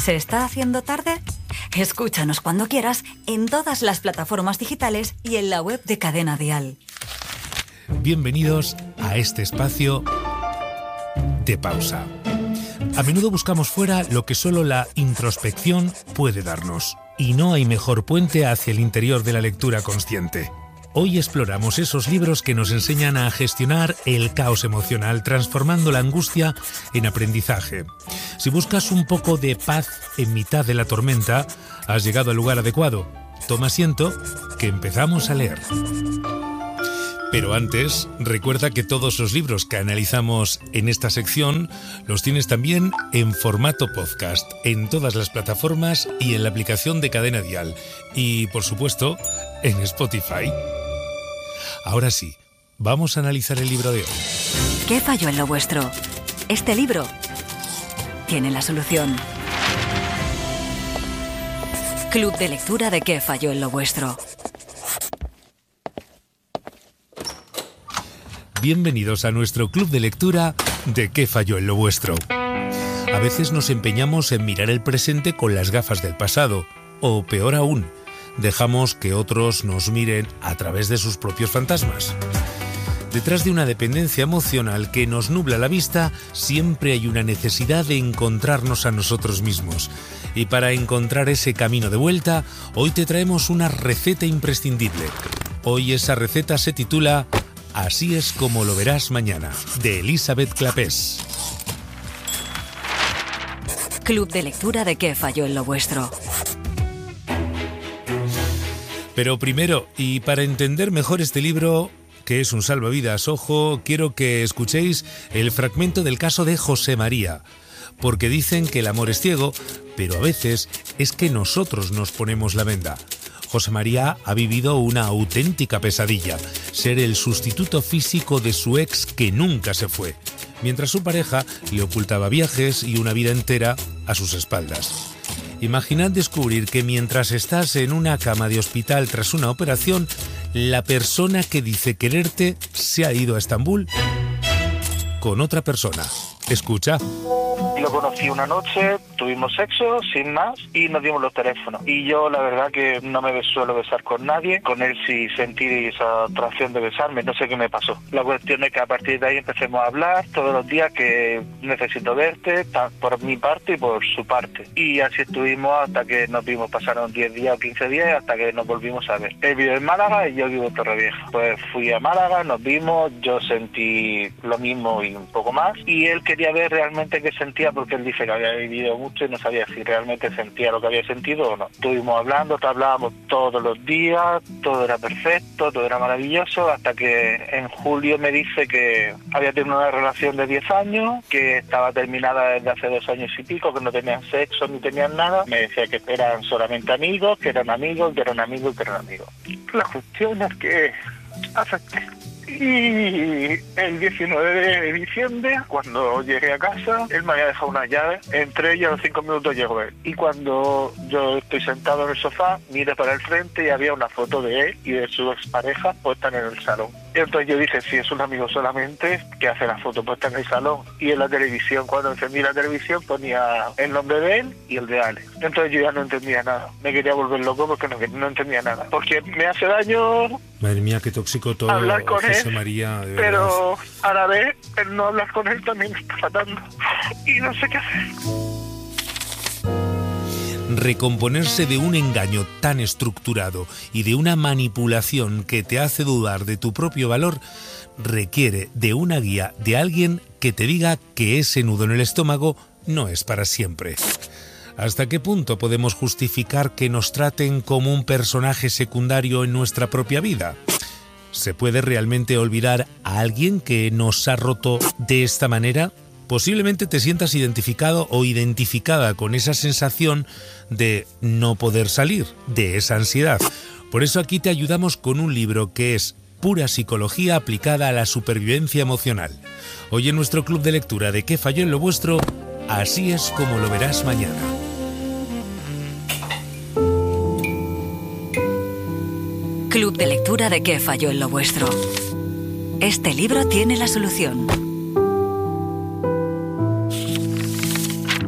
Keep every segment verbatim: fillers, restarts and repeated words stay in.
¿Se está haciendo tarde? Escúchanos cuando quieras en todas las plataformas digitales y en la web de Cadena Dial. Bienvenidos a este espacio de pausa. A menudo buscamos fuera lo que solo la introspección puede darnos, y no hay mejor puente hacia el interior de la lectura consciente. Hoy exploramos esos libros que nos enseñan a gestionar el caos emocional, transformando la angustia en aprendizaje. Si buscas un poco de paz en mitad de la tormenta, has llegado al lugar adecuado. Toma asiento, que empezamos a leer. Pero antes, recuerda que todos los libros que analizamos en esta sección los tienes también en formato podcast, en todas las plataformas y en la aplicación de Cadena Dial. Y, por supuesto, en Spotify. Ahora sí, vamos a analizar el libro de hoy. ¿Qué falló en lo vuestro? Este libro tiene la solución. Club de lectura de ¿Qué falló en lo vuestro? Bienvenidos a nuestro club de lectura de ¿Qué falló en lo vuestro? A veces nos empeñamos en mirar el presente con las gafas del pasado, o peor aún, dejamos que otros nos miren a través de sus propios fantasmas. Detrás de una dependencia emocional que nos nubla la vista, siempre hay una necesidad de encontrarnos a nosotros mismos. Y para encontrar ese camino de vuelta, hoy te traemos una receta imprescindible. Hoy esa receta se titula Así es como lo verás mañana, de Elizabeth Clapés. Club de lectura de ¿Qué falló en lo vuestro? Pero primero, y para entender mejor este libro, que es un salvavidas, ojo, quiero que escuchéis el fragmento del caso de José María. Porque dicen que el amor es ciego, pero a veces es que nosotros nos ponemos la venda. José María ha vivido una auténtica pesadilla, ser el sustituto físico de su ex que nunca se fue, mientras su pareja le ocultaba viajes y una vida entera a sus espaldas. Imaginad descubrir que mientras estás en una cama de hospital tras una operación, la persona que dice quererte se ha ido a Estambul con otra persona. Escucha. Lo conocí una noche, tuvimos sexo, sin más, y nos dimos los teléfonos. Y yo, la verdad, que no me suelo besar con nadie. Con él sí sentí esa atracción de besarme, no sé qué me pasó. La cuestión es que a partir de ahí empecemos a hablar todos los días que necesito verte, por mi parte y por su parte. Y así estuvimos hasta que nos vimos, pasaron diez días o quince días, hasta que nos volvimos a ver. Él vive en Málaga y yo vivo en Torrevieja. Pues fui a Málaga, nos vimos, yo sentí lo mismo y un poco más. Y él quería ver realmente qué sentía, porque él dice que había vivido mucho y no sabía si realmente sentía lo que había sentido o no. Estuvimos hablando, hablábamos todos los días, todo era perfecto, todo era maravilloso, hasta que en julio me dice que había tenido una relación de diez años, que estaba terminada desde hace dos años y pico, que no tenían sexo ni tenían nada. Me decía que eran solamente amigos, que eran amigos, que eran amigos, que eran amigos. La cuestión es que acepté. Y el diecinueve de diciembre, cuando llegué a casa, él me había dejado una llave. Entré y a los cinco minutos llegó él. Y cuando yo estoy sentado en el sofá, miré para el frente y había una foto de él y de su expareja puesta en el salón. Y entonces yo dije, si es un amigo solamente, ¿qué hace la foto puesta en el salón? Y en la televisión, cuando encendí la televisión, ponía el nombre de él y el de Alex. Entonces yo ya no entendía nada. Me quería volver loco porque no, no entendía nada. Porque me hace daño... Madre mía, qué tóxico todo, hablar con José él, María, de pero a la vez el no hablar con él también me está matando y no sé qué hacer. Recomponerse de un engaño tan estructurado y de una manipulación que te hace dudar de tu propio valor requiere de una guía de alguien que te diga que ese nudo en el estómago no es para siempre. ¿Hasta qué punto podemos justificar que nos traten como un personaje secundario en nuestra propia vida? ¿Se puede realmente olvidar a alguien que nos ha roto de esta manera? Posiblemente te sientas identificado o identificada con esa sensación de no poder salir, de esa ansiedad. Por eso aquí te ayudamos con un libro que es pura psicología aplicada a la supervivencia emocional. Hoy en nuestro club de lectura de ¿Qué falló en lo vuestro? Así es como lo verás mañana. Club de lectura de ¿Qué falló en lo vuestro? Este libro tiene la solución.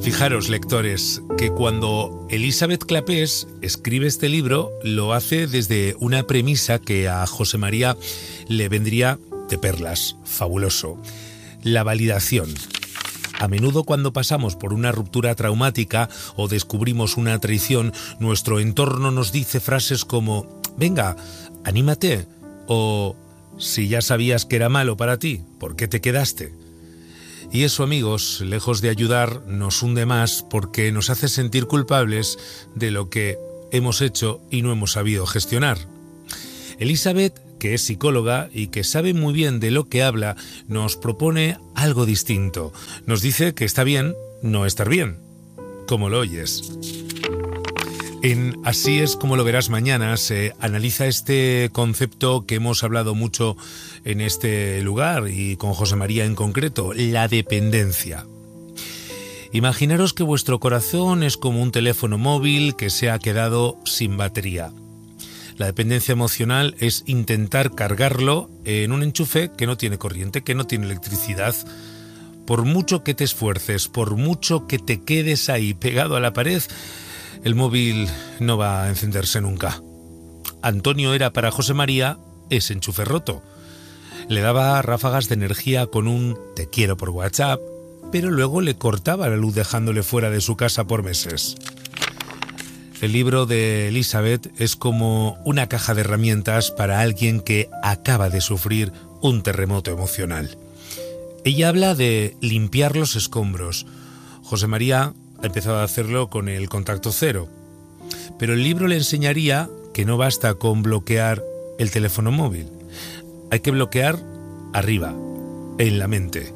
Fijaros, lectores, que cuando Elizabeth Clapés escribe este libro, lo hace desde una premisa que a José María le vendría de perlas, fabuloso: la validación. A menudo cuando pasamos por una ruptura traumática o descubrimos una traición, nuestro entorno nos dice frases como «venga, anímate» o «si ya sabías que era malo para ti, ¿por qué te quedaste?». Y eso, amigos, lejos de ayudar, nos hunde más porque nos hace sentir culpables de lo que hemos hecho y no hemos sabido gestionar. Elizabeth, que es psicóloga y que sabe muy bien de lo que habla, nos propone algo distinto. Nos dice que está bien no estar bien, como lo oyes. En Así es como lo verás mañana se analiza este concepto que hemos hablado mucho en este lugar y con José María en concreto, la dependencia. Imaginaros que vuestro corazón es como un teléfono móvil que se ha quedado sin batería. La dependencia emocional es intentar cargarlo en un enchufe que no tiene corriente, que no tiene electricidad. Por mucho que te esfuerces, por mucho que te quedes ahí pegado a la pared, el móvil no va a encenderse nunca. Antonio era para José María ese enchufe roto. Le daba ráfagas de energía con un «te quiero» por WhatsApp, pero luego le cortaba la luz dejándole fuera de su casa por meses. El libro de Elizabeth es como una caja de herramientas para alguien que acaba de sufrir un terremoto emocional. Ella habla de limpiar los escombros. José María ha empezado a hacerlo con el contacto cero. Pero el libro le enseñaría que no basta con bloquear el teléfono móvil. Hay que bloquear arriba, en la mente.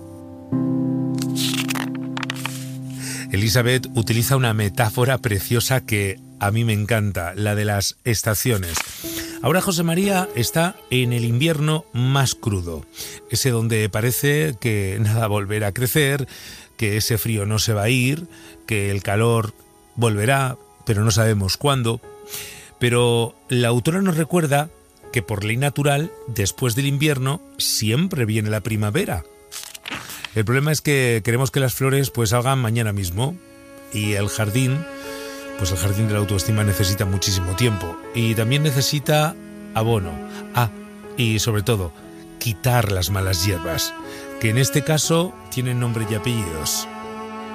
Elizabeth utiliza una metáfora preciosa que a mí me encanta, la de las estaciones. Ahora José María está en el invierno más crudo, ese donde parece que nada volverá a crecer, que ese frío no se va a ir, que el calor volverá, pero no sabemos cuándo. Pero la autora nos recuerda que por ley natural, después del invierno, siempre viene la primavera. El problema es que queremos que las flores pues salgan mañana mismo y el jardín, pues el jardín de la autoestima necesita muchísimo tiempo y también necesita abono. Ah, y sobre todo, quitar las malas hierbas, que en este caso tienen nombre y apellidos.